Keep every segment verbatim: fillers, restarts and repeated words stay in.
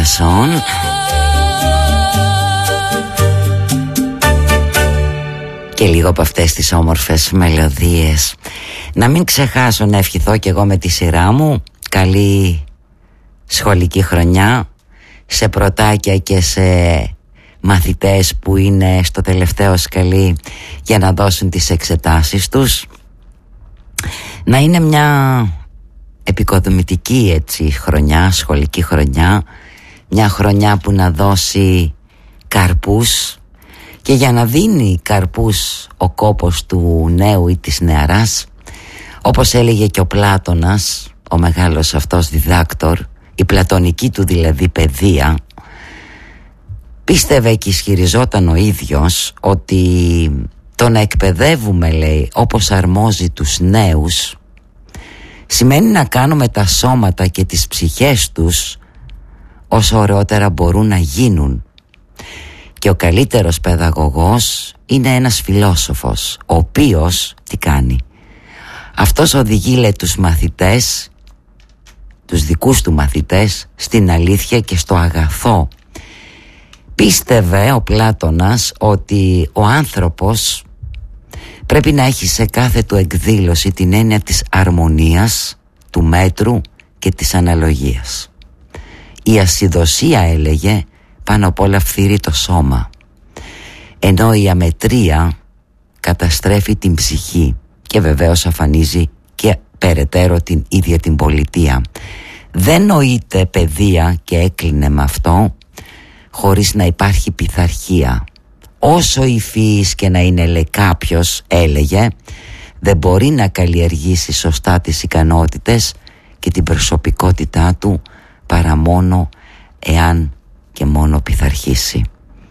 Κουρασόν. Και λίγο από αυτές τις όμορφες μελωδίες. Να μην ξεχάσω να ευχηθώ κι εγώ με τη σειρά μου καλή σχολική χρονιά σε πρωτάκια και σε μαθητές που είναι στο τελευταίο σκαλί για να δώσουν τις εξετάσεις τους. Να είναι μια επικοδομητική έτσι χρονιά, σχολική χρονιά, μια χρονιά που να δώσει καρπούς, και για να δίνει καρπούς ο κόπος του νέου ή της νεαράς, όπως έλεγε και ο Πλάτωνας, ο μεγάλος αυτός διδάκτορ, η πλατωνική του δηλαδή παιδεία, πίστευε και ισχυριζόταν ο ίδιος ότι το να εκπαιδεύουμε, λέει, όπως αρμόζει τους νέους σημαίνει να κάνουμε τα σώματα και τις ψυχές τους όσο ωραιότερα μπορούν να γίνουν. Και ο καλύτερος παιδαγωγός είναι ένας φιλόσοφος, ο οποίος τι κάνει? Αυτός οδηγεί, λέει, τους μαθητές, τους δικούς του μαθητές, στην αλήθεια και στο αγαθό. Πίστευε ο Πλάτωνας ότι ο άνθρωπος πρέπει να έχει σε κάθε του εκδήλωση την έννοια της αρμονίας, του μέτρου και της αναλογίας. Η ασυδοσία, έλεγε, πάνω απ' όλα φθείρει το σώμα, ενώ η αμετρία καταστρέφει την ψυχή και βεβαίως αφανίζει και περαιτέρω την ίδια την πολιτεία. Δεν νοείται παιδεία, και έκλεινε με αυτό, χωρίς να υπάρχει πειθαρχία. Όσο υφής και να είναι, λέει, κάποιος, έλεγε, δεν μπορεί να καλλιεργήσει σωστά τις ικανότητες και την προσωπικότητά του παρά μόνο εάν και μόνο πειθαρχήσει.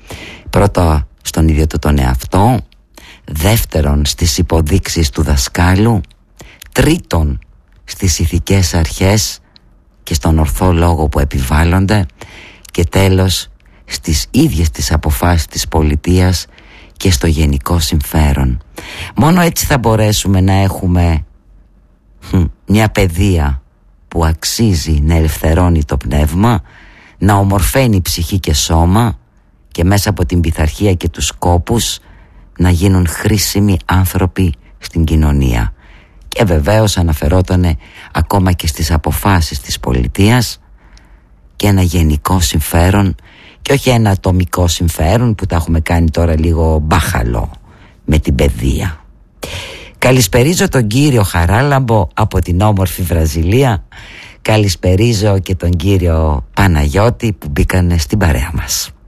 Πρώτα στον ίδιο του τον εαυτό, δεύτερον στις υποδείξεις του δασκάλου, τρίτον στις ηθικές αρχές και στον ορθό λόγο που επιβάλλονται, και τέλος στις ίδιες τις αποφάσεις της πολιτείας και στο γενικό συμφέρον. Μόνο έτσι θα μπορέσουμε να έχουμε χ, μια παιδεία που αξίζει να ελευθερώνει το πνεύμα, να ομορφαίνει ψυχή και σώμα, και μέσα από την πειθαρχία και τους σκόπους να γίνουν χρήσιμοι άνθρωποι στην κοινωνία. Και βεβαίως αναφερότανε ακόμα και στις αποφάσεις της πολιτείας και ένα γενικό συμφέρον, και όχι ένα ατομικό συμφέρον που τα έχουμε κάνει τώρα λίγο μπάχαλο με την παιδεία. Καλησπερίζω τον κύριο Χαράλαμπο από την όμορφη Βραζιλία. Καλησπερίζω και τον κύριο Παναγιώτη που μπήκανε στην παρέα μας.